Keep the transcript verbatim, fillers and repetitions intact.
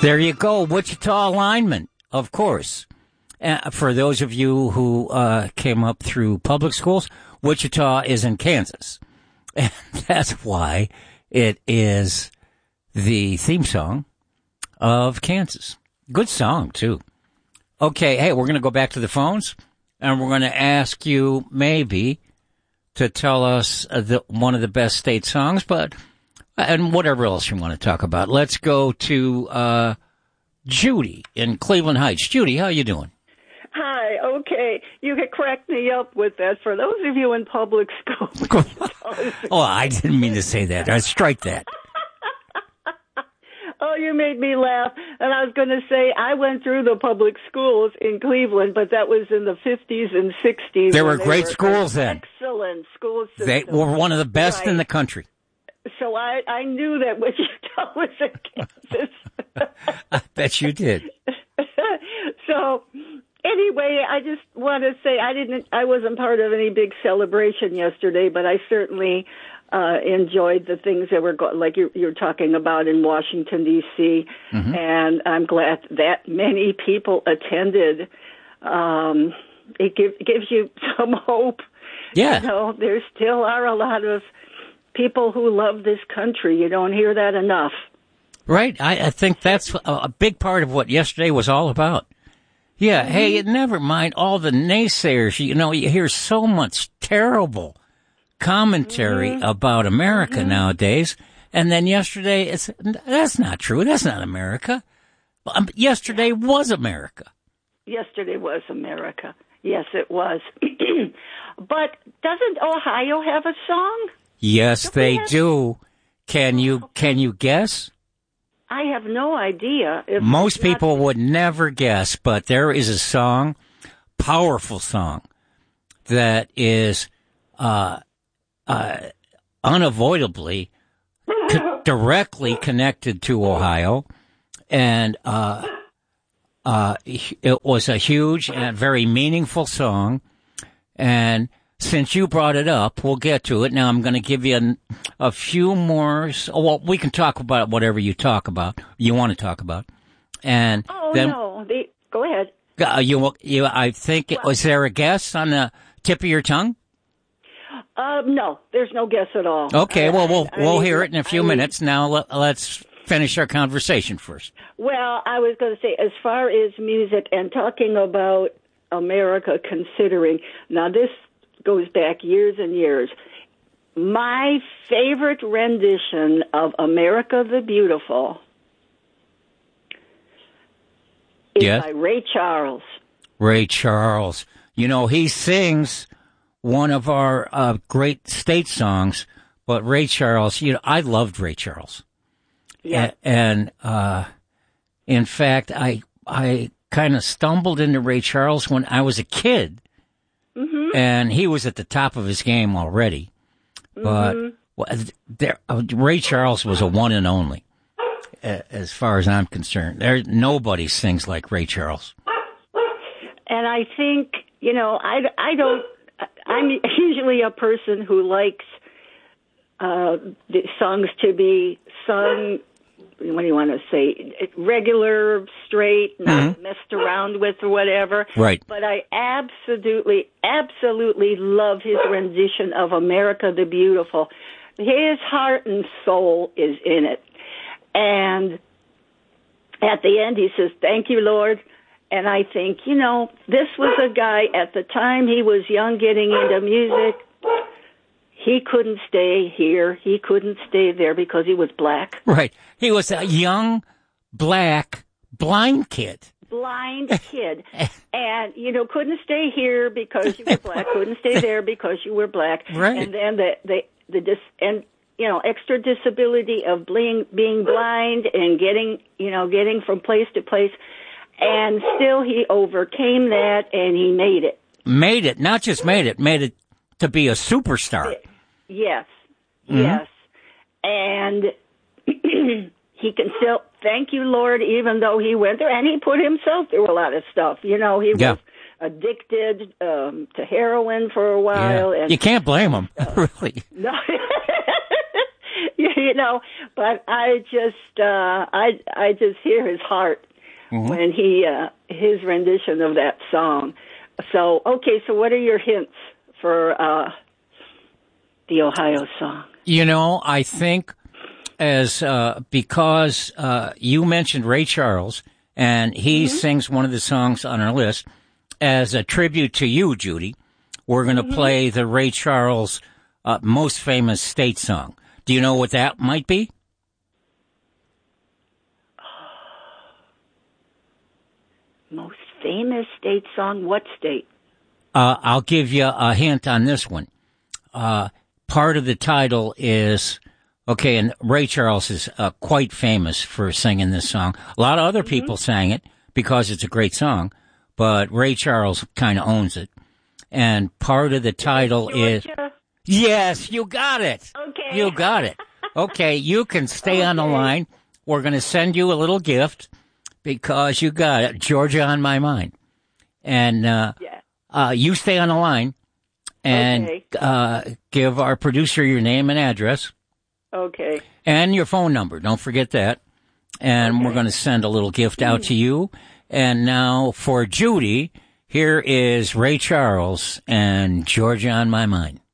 There you go. Wichita alignment, of course. Uh, for those of you who uh, came up through public schools, Wichita is in Kansas. And that's why it is the theme song of Kansas. Good song, too. Okay, hey, we're going to go back to the phones, and we're going to ask you maybe to tell us uh, the, one of the best state songs, but and whatever else you want to talk about. Let's go to uh, Judy in Cleveland Heights. Judy, how you doing? Hi, okay. You could crack me up with that. For those of you in public school. Oh, I didn't mean to say that. I strike that. Oh, you made me laugh. And I was going to say, I went through the public schools in Cleveland, but that was in the fifties and sixties. There were great were schools then. Excellent school systems. They were one of the best right. in the country. So I, I knew that Wichita was in Kansas. I bet you did. So anyway, I just want to say I didn't, I wasn't part of any big celebration yesterday, but I certainly uh, enjoyed the things that were go- like you're, you're talking about in Washington D C, mm-hmm. and I'm glad that many people attended. Um, it give, gives you some hope. Yeah, you know, there still are a lot of people who love this country. You don't hear that enough. Right. I, I think that's a, a big part of what yesterday was all about. Yeah. Mm-hmm. Hey, never mind all the naysayers. You know, you hear so much terrible commentary mm-hmm. about America mm-hmm. nowadays. And then yesterday, it's that's not true. That's not America. Um, yesterday was America. Yesterday was America. Yes, it was. But doesn't Ohio have a song? Yes, Don't they do. Can you can you guess? I have no idea. If Most people not... would never guess, but there is a song, powerful song, that is uh, uh, unavoidably co- directly connected to Ohio, and uh, uh, it was a huge and very meaningful song, and since you brought it up, we'll get to it. Now I'm going to give you a, a few more. Well, we can talk about whatever you talk about, you want to talk about, and oh then, no, the, go ahead. Uh, you, you, I think it, was there a guess on the tip of your tongue? Uh, no, there's no guess at all. Okay, I, well we'll I, we'll I, hear it in a few I, minutes. Now let, let's finish our conversation first. Well, I was going to say, as far as music and talking about America, considering now this goes back years and years. My favorite rendition of America the Beautiful is yes. by Ray Charles. Ray Charles. You know, he sings one of our uh, great state songs, but Ray Charles, you know, I loved Ray Charles. Yeah. A- and, uh, in fact, I, I kind of stumbled into Ray Charles when I was a kid. Mm-hmm. And he was at the top of his game already. But mm-hmm. well, there, uh, Ray Charles was a one and only, uh, as far as I'm concerned. There, nobody sings like Ray Charles. And I think, you know, I, I don't, I'm usually a person who likes uh, the songs to be sung, what do you want to say, regular, straight, not mm-hmm. messed around with or whatever. Right. But I absolutely, absolutely love his rendition of America the Beautiful. His heart and soul is in it. And at the end he says, "Thank you, Lord." And I think, you know, this was a guy at the time he was young getting into music. He couldn't stay here. He couldn't stay there because he was black. Right. He was a young, black, blind kid. Blind kid. And, you know, couldn't stay here because you were black. Couldn't stay there because you were black. Right. And then the, the, the dis, and, you know, extra disability of being, being blind and getting, you know, getting from place to place. And still he overcame that and he made it. Made it. Not just made it. Made it to be a superstar. Yes, mm-hmm. yes. And he can still, thank you, Lord, even though he went there, and he put himself through a lot of stuff. You know, he yeah. was addicted um, to heroin for a while. Yeah. And you can't blame him, uh, really. No. You know, but I just, uh, I, I just hear his heart mm-hmm. when he, uh, his rendition of that song. So, okay, so what are your hints for, uh, the Ohio song? You know, I think as, uh, because, uh, you mentioned Ray Charles, and he mm-hmm. sings one of the songs on our list, as a tribute to you, Judy, we're going to mm-hmm. play the Ray Charles, uh, most famous state song. Do you know what that might be? Most famous state song? What state? Uh, I'll give you a hint on this one. Uh, part of the title is, okay, and Ray Charles is uh, quite famous for singing this song. A lot of other mm-hmm. people sang it because it's a great song, but Ray Charles kind of owns it. And part of the title is, yes, you got it. Okay. You got it. Okay, you can stay okay. on the line. We're going to send you a little gift because you got it. Georgia on My Mind. And uh, yeah. uh, you stay on the line and okay. uh, give our producer your name and address. Okay. And your phone number. Don't forget that. And okay. we're going to send a little gift out to you. And now for Judy, here is Ray Charles and Georgia on My Mind.